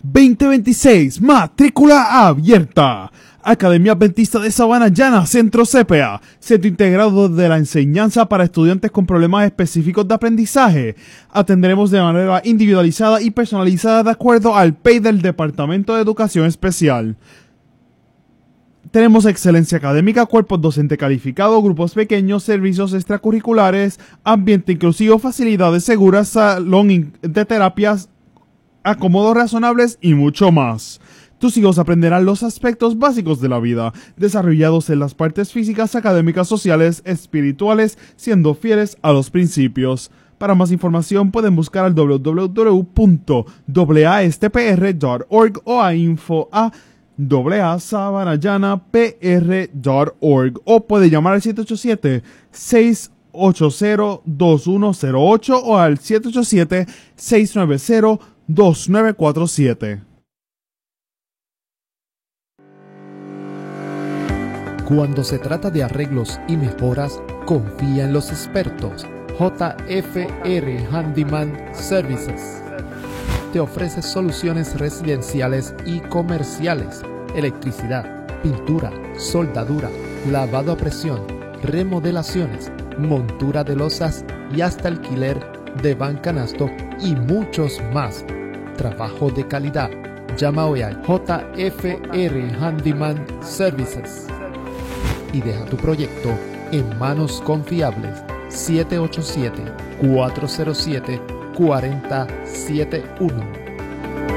2026, matrícula abierta. Academia Adventista de Sabana Llana, Centro CPA, Centro Integrado de la Enseñanza para Estudiantes con Problemas Específicos de Aprendizaje. Atenderemos de manera individualizada y personalizada de acuerdo al PEI del Departamento de Educación Especial. Tenemos excelencia académica, cuerpo docente calificado, grupos pequeños, servicios extracurriculares, ambiente inclusivo, facilidades seguras, salón de terapias, acomodos razonables y mucho más. Tus hijos aprenderán los aspectos básicos de la vida, desarrollados en las partes físicas, académicas, sociales, espirituales, siendo fieles a los principios. Para más información pueden buscar al www.astpr.org o a info@sabanallanapr.org o puede llamar al 787-680-2108 o al 787-690-2947. Cuando se trata de arreglos y mejoras, confía en los expertos. JFR Handyman Services te ofrece soluciones residenciales y comerciales, electricidad, pintura, soldadura, lavado a presión, remodelaciones, montura de losas y hasta alquiler de van canasto y muchos más. Trabajo de calidad. Llama hoy a JFR Handyman Services y deja tu proyecto en manos confiables. 787-407-4071